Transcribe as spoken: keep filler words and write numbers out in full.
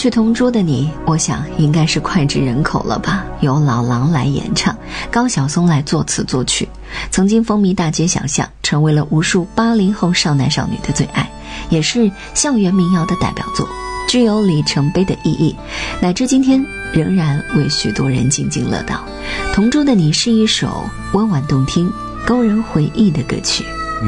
曲《同桌的你》，我想应该是脍炙人口了吧，由老狼来演唱，高晓松来作词作曲，曾经风靡大街小巷，成为了无数八零后少男少女的最爱，也是校园民谣的代表作，具有里程碑的意义，乃至今天仍然为许多人津津乐道。《同桌的你》是一首温婉动听、勾人回忆的歌曲。